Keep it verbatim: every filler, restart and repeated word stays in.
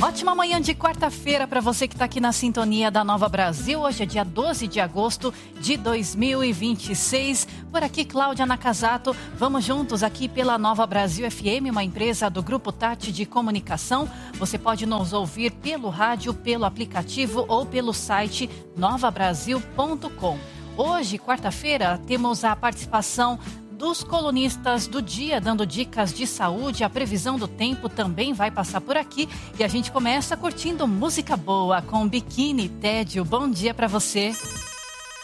Ótima manhã de quarta-feira para você que está aqui na sintonia da Nova Brasil. Hoje é dia doze de agosto de dois mil e vinte e seis. Por aqui, Cláudia Nakazato. Vamos juntos aqui pela Nova Brasil F M, uma empresa do Grupo Tati de Comunicação. Você pode nos ouvir pelo rádio, pelo aplicativo ou pelo site nova brasil ponto com. Hoje, quarta-feira, temos a participação dos colunistas do dia, dando dicas de saúde. A previsão do tempo também vai passar por aqui. E a gente começa curtindo música boa com Biquíni Tédio. Bom dia para você.